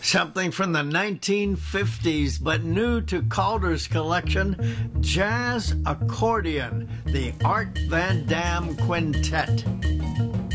Something from the 1950s, but new to Calder's collection, Jazz Accordion, the Art Van Damme Quintet.